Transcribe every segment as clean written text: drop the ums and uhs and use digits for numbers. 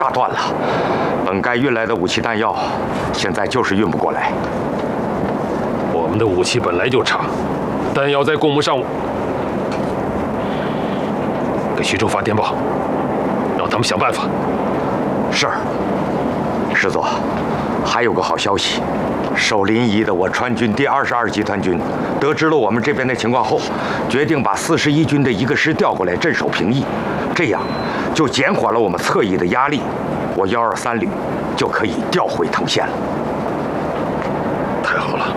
炸断了，本该运来的武器弹药，现在就是运不过来。 我们的武器本来就差，弹药再供不上，给徐州发电报，让他们想办法。 是，师座，还有个好消息。 守临沂的我川军第22集团军，得知了我们这边的情况后，决定把41军的一个师调过来镇守平邑，这样就减缓了我们侧翼的压力，我123旅就可以调回藤县了。 太好了，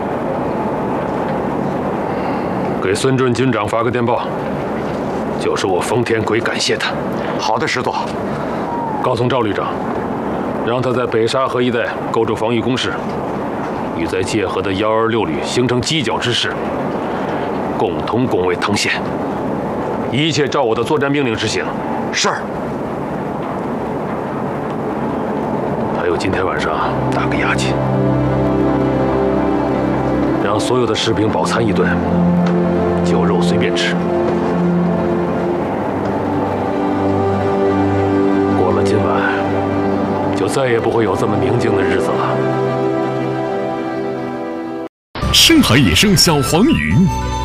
给孙润军长发个电报，就是我冯天奎感谢他。 好的，师座。 告诉赵旅长，让他在北沙河一带构筑防御工事。 与在界河的126旅形成犄角之势，共同攻卫藤县。一切照我的作战命令执行。 是。 还有今天晚上打个牙祭，让所有的士兵饱餐一顿，酒肉随便吃。过了今晚，就再也不会有这么宁静的日子了。 深海野生小黄鱼，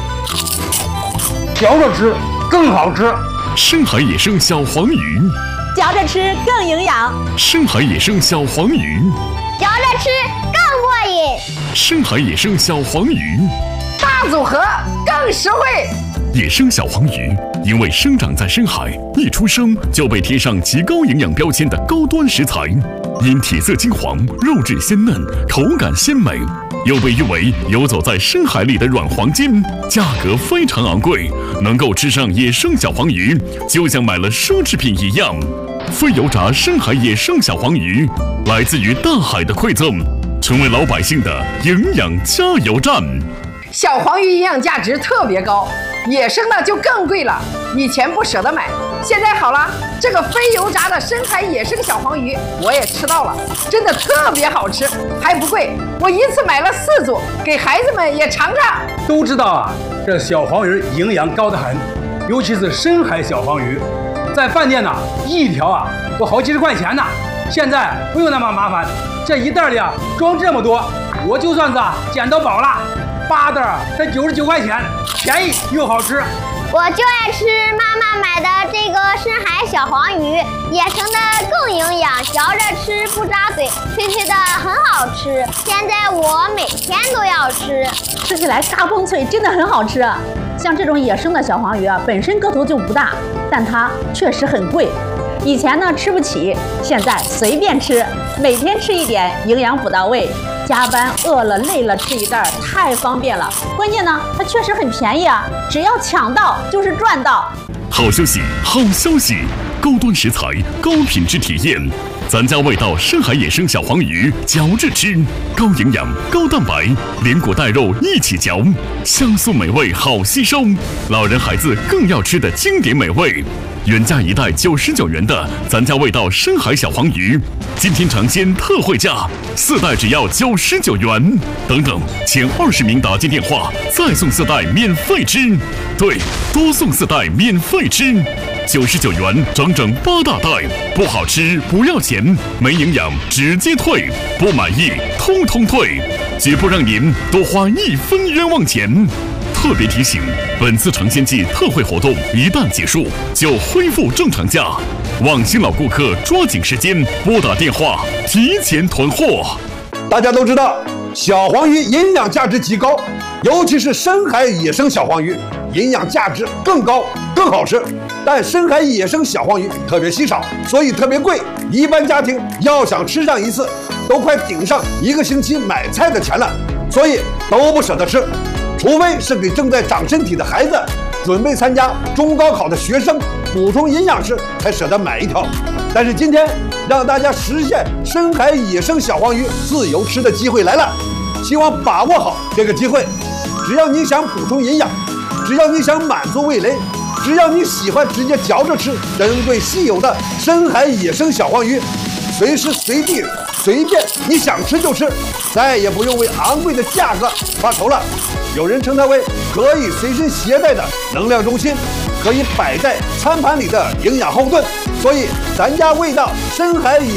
嚼着吃更好吃。 深海野生小黄鱼， 嚼着吃更营养。 深海野生小黄鱼， 嚼着吃更过瘾。 深海野生小黄鱼， 大组合更实惠。 野生小黄鱼因为生长在深海，一出生就被贴上极高营养标签的高端食材，因体色金黄、肉质鲜嫩、口感鲜美。 又被誉为游走在深海里的软黄金，价格非常昂贵，能够吃上野生小黄鱼，就像买了奢侈品一样。非油炸深海野生小黄鱼，来自于大海的馈赠，成为老百姓的营养加油站。 小黄鱼营养价值特别高，野生的就更贵了。以前不舍得买，现在好了，这个非油炸的深海野生小黄鱼我也吃到了，真的特别好吃，还不贵。我一次买了4组，给孩子们也尝尝。 都知道啊，这小黄鱼营养高得很，尤其是深海小黄鱼，在饭店呢，一条啊都好几十块钱呢。现在不用那么麻烦，这一袋里啊装这么多，我就算是捡到宝了。8袋才99块钱，便宜又好吃。 我就爱吃妈妈买的这个深海小黄鱼，野生的更营养，嚼着吃不扎嘴，脆脆的很好吃。现在我每天都要吃， 吃起来嘎嘣脆，真的很好吃。像这种野生的小黄鱼啊，本身个头就不大，但它确实很贵。以前呢吃不起，现在随便吃，每天吃一点，营养补到位。 加班饿了累了吃一袋太方便了，关键呢它确实很便宜啊，只要抢到就是赚到。 好消息，好消息！高端食材，高品质体验，咱家味道深海野生小黄鱼，嚼着吃，高营养高蛋白，连骨带肉一起嚼，香酥美味好吸收，老人孩子更要吃的经典美味。 原价1袋99元的咱家味道深海小黄鱼，今天尝鲜特惠价，4袋只要99元。等等，前20名打进电话，再送4袋免费吃。对，多送4袋免费吃，99元整整8大袋，不好吃不要钱，没营养直接退，不满意通通退，绝不让您多花1分冤枉钱。 特别提醒，本次尝鲜季特惠活动一旦结束，就恢复正常价。望新老顾客抓紧时间拨打电话，提前囤货。 大家都知道，小黄鱼营养价值极高，尤其是深海野生小黄鱼，营养价值更高，更好吃。但深海野生小黄鱼特别稀少，所以特别贵。一般家庭要想吃上一次，都快顶上1个星期买菜的钱了，所以都不舍得吃。 除非是给正在长身体的孩子、准备参加中高考的学生补充营养时才舍得买1条。但是今天让大家实现深海野生小黄鱼自由吃的机会来了，希望把握好这个机会。只要你想补充营养，只要你想满足味蕾，只要你喜欢直接嚼着吃珍贵稀有的深海野生小黄鱼，随时随地随便你想吃就吃，再也不用为昂贵的价格发愁了。 有人称它为可以随身携带的能量中心，可以摆在餐盘里的营养后盾。所以，咱家味道深海野